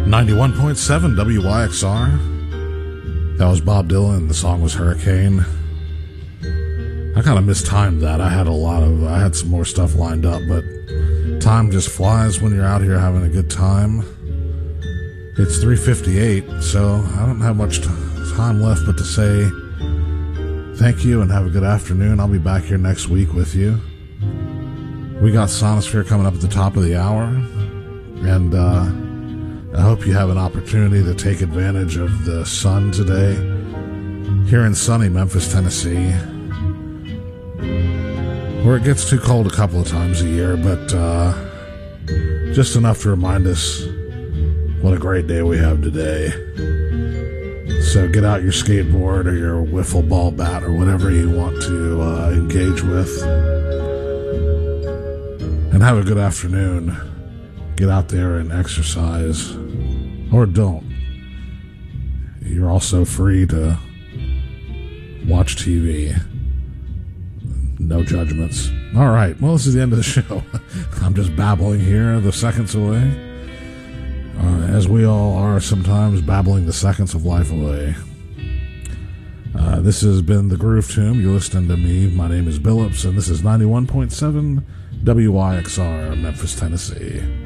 91.7 WYXR. That was Bob Dylan. The song was Hurricane. I kind of mistimed that. I had some more stuff lined up, but time just flies when you're out here having a good time. It's 3:58, so I don't have much time left but to say thank you and have a good afternoon. I'll be back here next week with you. We got Sonosphere coming up at the top of the hour, and I hope you have an opportunity to take advantage of the sun today here in sunny Memphis, Tennessee, where it gets too cold a couple of times a year, but just enough to remind us what a great day we have today. So get out your skateboard or your wiffle ball bat or whatever you want to engage with, and have a good afternoon. Get out there and exercise, or don't. You're also free to watch TV. No judgments. All right, well, this is the end of the show. I'm just babbling here the seconds away, as we all are sometimes babbling the seconds of life away. This has been The Groove Tomb. You're listening to me. My name is Billups, and this is 91.7 WYXR, Memphis, Tennessee.